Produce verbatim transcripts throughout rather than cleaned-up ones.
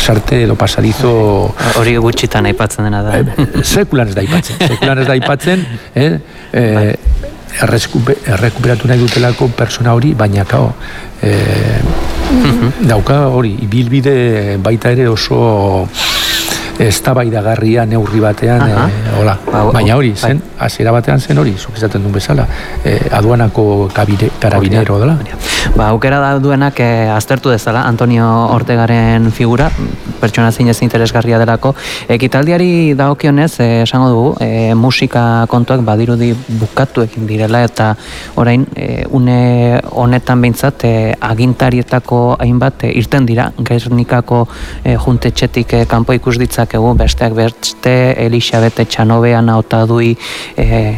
pasarte edo pasadizo... Hori gutxitan aipatzen dena da. Sekulan ez da aipatzen. Sekulan ez da aipatzen, eh? eh, errekuperatu nahi dutelako persona hori, baina kao, eh, dauka hori, ibilbide baita ere oso eztabaidagarria neurri batean, eh, hola. Baina hori, zen, hasiera batean zen hori, zuk esaten duen bezala, eh, aduanako kabire, karabinero dela. Ba, aukera da duenak eh, aztertu dezala Antonio Ortegaren figura, pertsona zinez interesgarria delako. Ekitaldiari dagokionez, eh, esango dugu, eh, musika kontuak badirudi bukatu egin direla, eta orain, eh, une honetan behintzat, eh, agintarietako hainbat eh, irten dira, Gernikako eh, juntetxetik eh, kanpo ikus ditzakegu, besteak beste, Elisabete Txanobean Otadui, eh,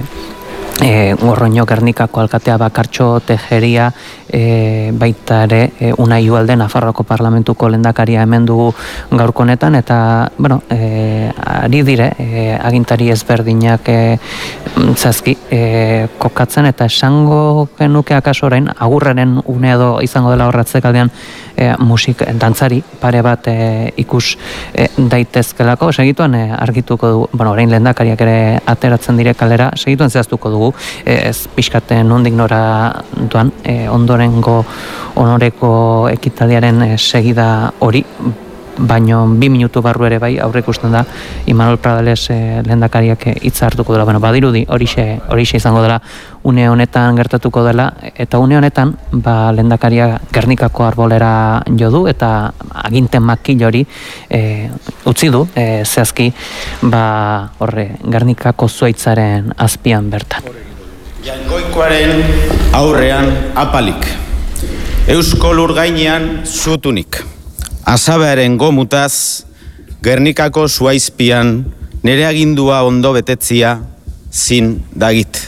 E, Gorroño Gernikako alkatea Bakartxo Tejeria, e, baita ere e, Unai Ugalde Nafarroako Parlamentuko lehendakaria hemen dugu gaurko honetan, eta bueno, e, ari dire e, agintari ezberdinak e, zazki e, kokatzen, eta esango genuke akaso orain agurraren une edo izango dela horratzekaldean e, musik dantzari pare bat e, ikus e, daitezkelako, segituan e, argituko dugu, bueno, orain lehendakariak ere ateratzen dire kalera, segituan zehaztuko dugu, ez pixkaten nondik nora duan, e, ondorengo honoreko ekitaldiaren e, segida hori, baino bi minutu barru ere bai aurre ikusten da Imanol Pradales e, lehendakariak hitza hartuko dela. Bueno, badirudi horixe horixe izango dela une honetan gertatuko dela, eta une honetan ba lehendakaria Gernikako arbolera jo du, eta aginten makil hori e, utzi du e, zehazki ba horre Gernikako zuaitzaren azpian bertan. Jaingoikoaren aurrean apalik, Eusko lur gainean zutunik, azabearen gomutaz, Gernikako zuaizpian nere agindua ondo betetzia zin dagit.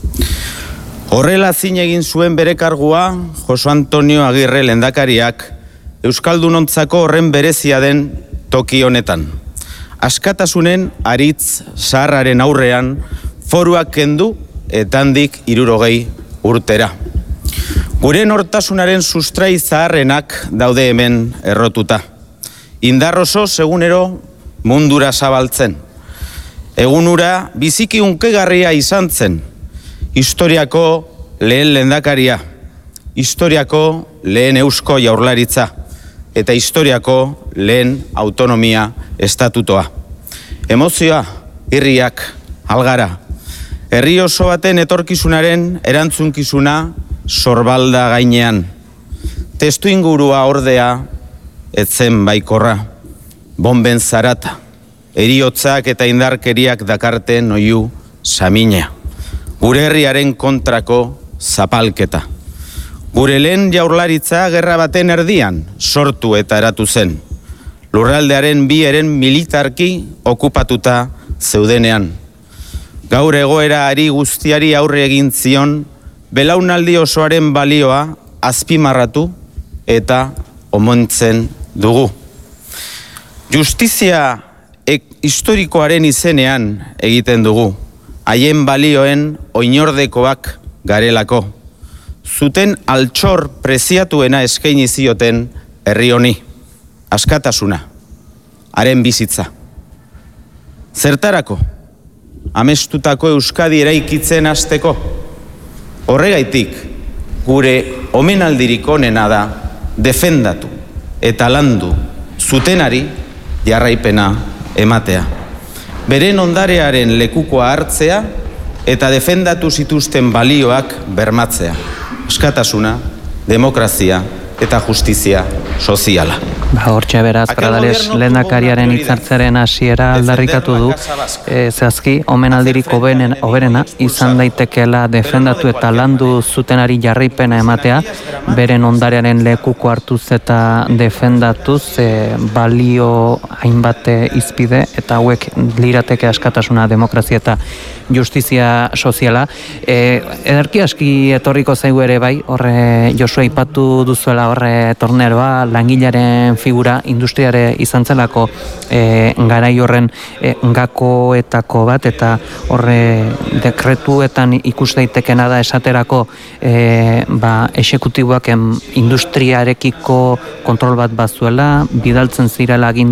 Horrela zin egin zuen bere kargua Josu Antonio Agirre lehendakariak Euskaldunontzako horren berezia den toki honetan. Askatasunen aritz zaharraren aurrean foruak kendu eta handik hirurogei urtera. Gure nortasunaren sustrai zaharrenak daude hemen errotuta. Indarroso segunero mundura zabaltzen. Egunura biziki unkegarria izan zen. Historiako lehen lehendakaria, historiako lehen eusko jaurlaritza, eta historiako lehen autonomia estatutoa. Emozioa, irriak, algara, herri oso baten etorkizunaren erantzunkizuna sorbalda gainean. Testu ingurua ordea etzen baikorra, bonben zarata, heriotzak eta indarkeriak dakarten oiu samina. Gure herriaren kontrako zapalketa. Gure lehen jaurlaritza gerra baten erdian sortu eta eratu zen. Lurraldearen bi eren militarki okupatuta zeudenean. Gaur egoera ari guztiari aurre egin zion, belaunaldi osoaren balioa azpimarratu eta omontzen dugu. Justizia historikoaren izenean egiten dugu, haien balioen oinordekoak garelako. Zuten altxor preziatuena eskaini zioten herri honi, askatasuna, haren bizitza. Zertarako, amestutako Euskadi eraikitzen hasteko. Horregaitik, gure omenaldirik onena da defendatu eta landu zutenari jarraipena ematea. Beren ondarearen lekukoa hartzea eta defendatu zituzten balioak bermatzea. Askatasuna, demokrazia eta justizia soziala. Ba, hortxe beraz, Pradales lehendakariaren hitzartzearen hasiera aldarrikatu du, e, zehazki, omenaldirik hoberena izan daitekeela defendatu eta landu zutenari jarraipena ematea, beren ondarearen lekuko hartuz eta defendatuz, e, balio hainbat izpide, eta hauek lirateke askatasuna, demokrazia eta justizia soziala. E, ederki aski etorriko zaigu ere bai, horre Josua aipatu duzuela horre torneroa, langilaren figura, industriare izan zelako e, garai horren e, gakoetako bat, eta horre dekretuetan ikus daitekena da esaterako e, ba, exekutiboak industriarekiko kontrol bat bazuela, bidaltzen zirela agindu